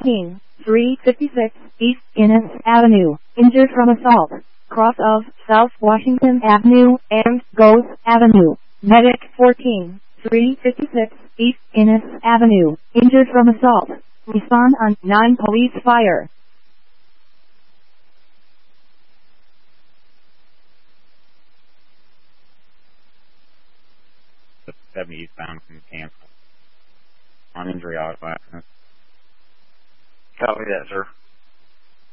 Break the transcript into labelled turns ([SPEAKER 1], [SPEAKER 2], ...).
[SPEAKER 1] 14, 356 East Innes Avenue, injured from assault, cross of South Washington Avenue and Goes Avenue. Medic 14, 356 East Innes Avenue, injured from assault. Respond on 9 police fire.
[SPEAKER 2] 70 eastbound from cancel. On injury auto accident.
[SPEAKER 3] Copy that, sir.